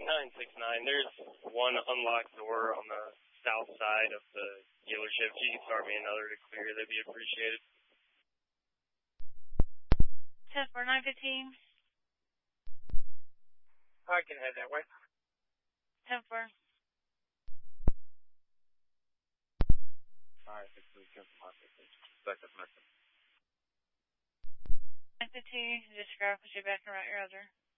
969, there's one unlocked door on the south side of the dealership. If you could start me another to clear, that'd be appreciated. 10-4, 915. I can head that way. 10-4. Alright, 2nd message. 915, just grab, put you back and right your other.